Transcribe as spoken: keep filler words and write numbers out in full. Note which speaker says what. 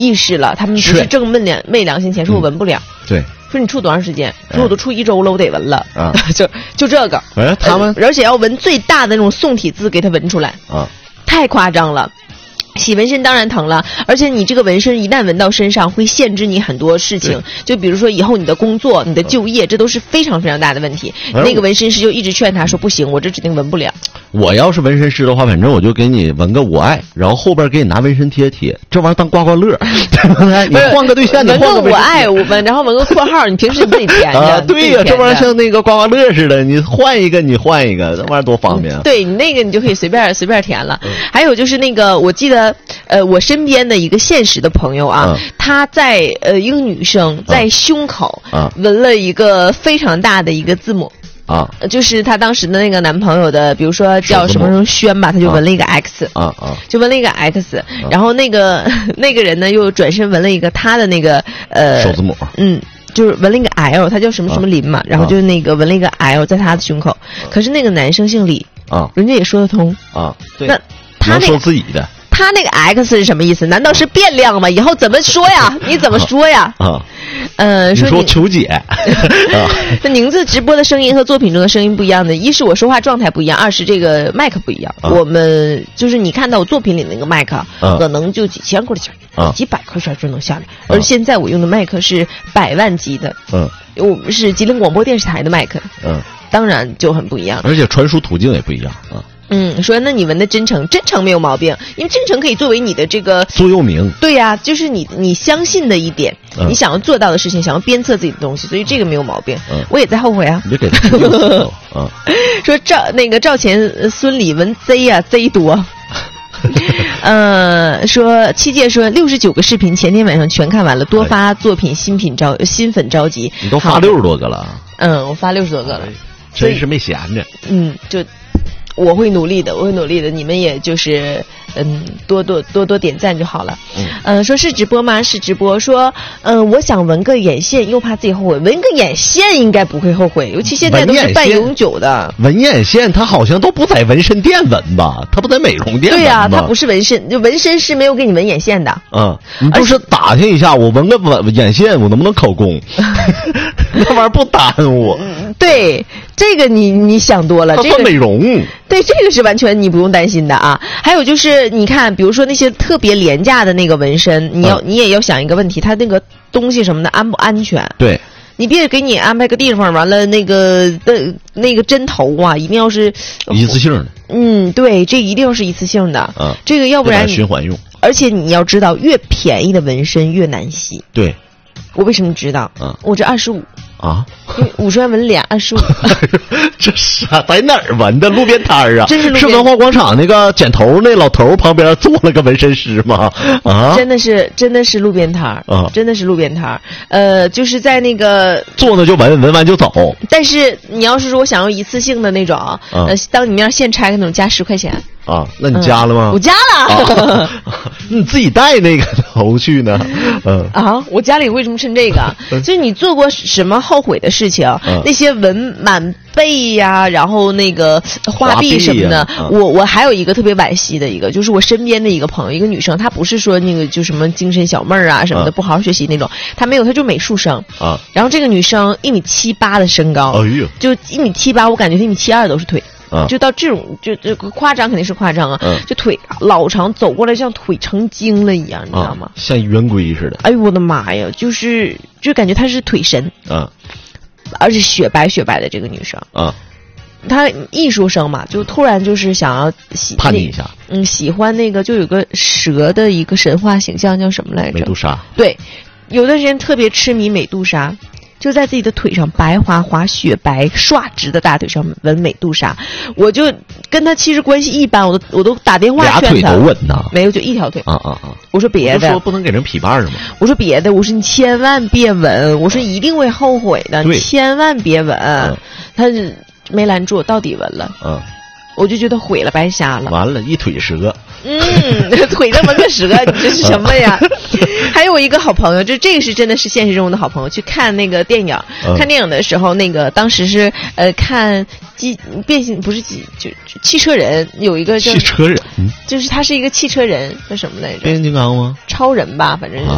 Speaker 1: 意识了，他们不是正昧良昧良心钱，说我闻不了。
Speaker 2: 嗯、对。
Speaker 1: 说你处多长时间？说我都处一周了，我得闻了
Speaker 2: 啊！
Speaker 1: 就就这个，
Speaker 2: 哎，他们、
Speaker 1: 呃、而且要闻最大的那种宋体字给他闻出来
Speaker 2: 啊，
Speaker 1: 太夸张了。洗纹身当然疼了，而且你这个纹身一旦纹到身上，会限制你很多事情。就比如说以后你的工作、你的就业，这都是非常非常大的问题。
Speaker 2: 哎、
Speaker 1: 那个纹身师就一直劝他说：“不行，我这指定纹不了。”
Speaker 2: 我要是纹身师的话，反正我就给你纹个我爱，然后后边给你拿纹身贴贴，这玩意儿当刮刮乐。你换个对象，你换
Speaker 1: 个我爱我纹，然后纹个括号，你平时你自己填
Speaker 2: 啊，对呀、啊，这玩意儿像那个刮刮乐似的，你换一个你换一个，这玩意儿多方便啊！
Speaker 1: 对你那个你就可以随便随便填了。嗯、还有就是那个，我记得呃，我身边的一个现实的朋友啊，嗯、她在呃一个女生在胸口啊纹了一个非常大的一个字母。
Speaker 2: 啊，
Speaker 1: 就是她当时的那个男朋友的，比如说叫什么什么轩吧，他就纹了一个 X，
Speaker 2: 啊啊，
Speaker 1: 就纹了一个 X，、啊、然后那个那个人呢又转身纹了一个他的那个呃
Speaker 2: 首字母，
Speaker 1: 嗯，就是纹了一个 L， 他叫什么什么林嘛，啊、然后就那个纹了一个 L 在他的胸口，啊、可是那个男生姓李
Speaker 2: 啊，
Speaker 1: 人家也说得通
Speaker 2: 啊，对，
Speaker 1: 那他、那个、
Speaker 2: 说自己的。
Speaker 1: 他那个 X 是什么意思？难道是变量吗？以后怎么说呀？你怎么说呀？
Speaker 2: 啊，
Speaker 1: 呃，
Speaker 2: 说你说求解。
Speaker 1: 那宁子直播的声音和作品中的声音不一样的，一是我说话状态不一样，二是这个麦克不一样。啊、我们就是你看到我作品里那个麦克，啊、可能就几千块钱、啊、几百块钱就能下来，啊、而现在我用的麦克是百万级的，嗯、啊，我们是吉林广播电视台的麦克，嗯、啊，当然就很不一样，
Speaker 2: 而且传输途径也不一样啊。
Speaker 1: 嗯，说那你纹的真诚，真诚没有毛病，因为真诚可以作为你的这个
Speaker 2: 座右铭。
Speaker 1: 对呀、啊，就是你你相信的一点，嗯、你想要做到的事情，想要鞭策自己的东西，所以这个没有毛病。嗯，我也在后悔啊。
Speaker 2: 别给他啊！
Speaker 1: 说赵那个赵钱孙李纹 Z 呀、啊、Z 多。呃，说七姐说六十九个视频前天晚上全看完了，多发作品新品着新粉着急。
Speaker 2: 你都发六十多个了？
Speaker 1: 嗯，我发六十多个了，
Speaker 2: 真是没闲着。
Speaker 1: 嗯，就。我会努力的，我会努力的，你们也就是嗯，多多多多点赞就好了。嗯，呃，说是直播吗？是直播。说，嗯、呃，我想纹个眼线，又怕自己后悔。纹个眼线应该不会后悔，尤其现在都是半永久的。
Speaker 2: 纹眼线，它好像都不在纹身店纹吧？它不在美容店纹吧？
Speaker 1: 对呀、啊，它不是纹身，就纹身师没有给你纹眼线的。
Speaker 2: 嗯，你就是打听一下，我纹个纹眼线，我能不能考公？那玩意儿不耽误。
Speaker 1: 对，这个你你想多了。
Speaker 2: 它算美容。
Speaker 1: 这个对，这个是完全你不用担心的啊。还有就是，你看，比如说那些特别廉价的那个纹身，你要、嗯、你也要想一个问题，它那个东西什么的安不安全？
Speaker 2: 对，
Speaker 1: 你别给你安排个地方，完了那个的那个针头啊，一定要是
Speaker 2: 一次性的。
Speaker 1: 嗯，对，这一定要是一次性的。啊，这个要不然
Speaker 2: 循环用。
Speaker 1: 而且你要知道，越便宜的纹身越难洗。
Speaker 2: 对，
Speaker 1: 我为什么知道？嗯，我这二十五。
Speaker 2: 啊，
Speaker 1: 五十万纹脸二十五，
Speaker 2: 这是在哪儿纹的？路边摊儿啊？
Speaker 1: 真是路边
Speaker 2: 是文化广场那个剪头那老头旁边坐了个纹身师吗？啊，
Speaker 1: 真的是真的是路边摊儿啊，真的是路边摊儿。呃，就是在那个
Speaker 2: 坐那就纹，纹完就走。
Speaker 1: 但是你要是说想要一次性的那种，啊、呃，当你面现拆那种，加十块钱。
Speaker 2: 啊，那你加了吗？
Speaker 1: 嗯、我加了。
Speaker 2: 啊、你自己带那个头去呢？嗯
Speaker 1: 啊，我家里为什么趁这个？就是你做过什么后悔的事情？嗯、那些纹满背呀、啊，然后那个花臂什么的，
Speaker 2: 嗯、
Speaker 1: 我我还有一个特别惋惜的一个，就是我身边的一个朋友，一个女生，她不是说那个就什么精神小妹儿啊什么的，嗯、不好好学习那种，她没有，她就美术生啊。然后这个女生一米七八的身高，
Speaker 2: 哎呦，
Speaker 1: 就一米七八，我感觉她一米七二都是腿。
Speaker 2: 啊、
Speaker 1: 就到这种，就这个夸张肯定是夸张啊！
Speaker 2: 嗯、
Speaker 1: 就腿老长，走过来像腿成精了一样，你知道吗？
Speaker 2: 啊、像圆规似的。
Speaker 1: 哎呦我的妈呀！就是就感觉她是腿神
Speaker 2: 啊，
Speaker 1: 而且雪白雪白的这个女生
Speaker 2: 啊，
Speaker 1: 她艺术生嘛，就突然就是想要喜
Speaker 2: 叛逆一下，
Speaker 1: 嗯，喜欢那个就有个蛇的一个神话形象叫什么来着？
Speaker 2: 美杜莎。
Speaker 1: 对，有的人特别痴迷美杜莎。就在自己的腿上白滑滑雪白刷直的大腿上纹美杜莎，我就跟他其实关系一般，我都我都打电话劝他，
Speaker 2: 俩腿都纹呐，
Speaker 1: 没有就一条腿
Speaker 2: 啊啊啊！
Speaker 1: 我说别的，
Speaker 2: 我说不能给人劈瓣吗？
Speaker 1: 我说别的，我说你千万别纹，我说一定会后悔的，你千万别纹。嗯、他没拦住，到底纹了。嗯，我就觉得毁了，白瞎了。
Speaker 2: 完了，一腿折。
Speaker 1: 嗯，腿上纹个蛇，你这是什么呀？还有我一个好朋友，就这个是真的是现实中的好朋友，去看那个电影，嗯、看电影的时候，那个当时是呃看机变形不是机就就汽车人，有一个叫
Speaker 2: 汽车人，
Speaker 1: 就是他是一个汽车人，叫什么来着？
Speaker 2: 变形金刚吗？
Speaker 1: 超人吧，反正是。啊